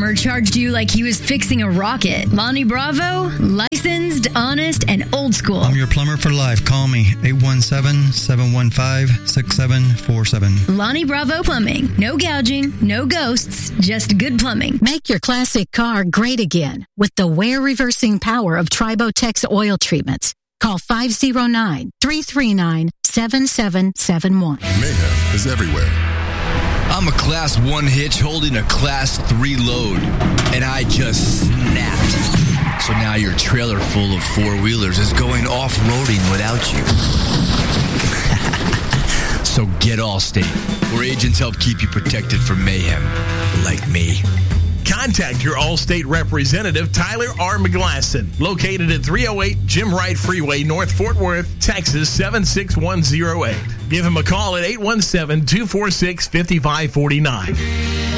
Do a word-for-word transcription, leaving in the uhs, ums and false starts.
plumber charged you like he was fixing a rocket. Lonnie Bravo, licensed, honest, and old school. I'm your plumber for life. Call me, eight one seven, seven one five, six seven four seven. Lonnie Bravo Plumbing. No gouging, no ghosts, just good plumbing. Make your classic car great again with the wear reversing power of Tribotex oil treatments. Call five oh nine, three three nine, seven seven seven one. Mayhem is everywhere. I'm a class one hitch holding a class three load, and I just snapped. So now your trailer full of four-wheelers is going off-roading without you. So get Allstate, where agents help keep you protected from mayhem, like me. Contact your Allstate representative, Tyler R. McGlasson, located at three oh eight Jim Wright Freeway, North Fort Worth, Texas, seven six one oh eight. Give him a call at eight one seven, two four six, five five four nine.